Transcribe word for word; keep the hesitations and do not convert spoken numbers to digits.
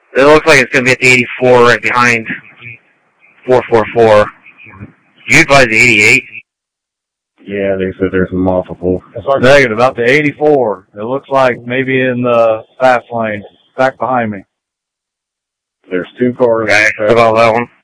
It looks like it's going to be at the eighty-four right behind four four four. You advise the eighty-eight? Yeah, they said there's multiple. Negative, about the eighty-four. It looks like maybe in the fast lane, back behind me. There's two cars. Okay, about that one.